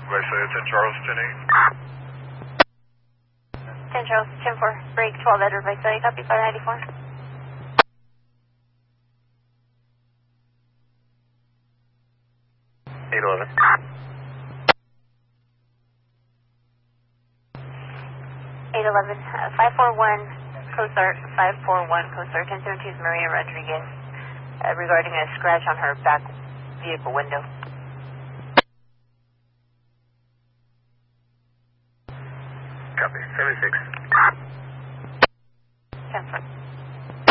West 10 Charles, 10-8. 10 Charles, 10-4, break 12 Edward by study, copy 594. 811. 811, 541, COSTAR, 541, COSTAR, 1017 is Maria Rodriguez, regarding a scratch on her back vehicle window. Copy, 76.